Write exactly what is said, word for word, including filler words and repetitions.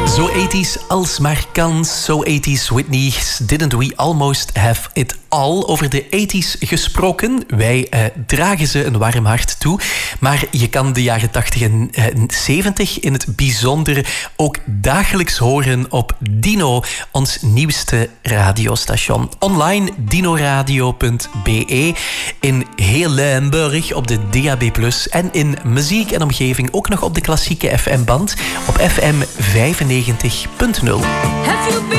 Zo ethisch als maar kan, zo ethisch Whitney. Didn't we almost have it all? Over de ethisch gesproken. Wij uh, dragen ze een warm hart toe. Maar je kan de jaren tachtig en zeventig in het bijzonder ook dagelijks horen op Dino, ons nieuwste radiostation. Online dinoradio punt be, in heel Limburg op de D A B plus, en in muziek en omgeving ook nog op de klassieke F M-band op F M vijfennegentig punt nul.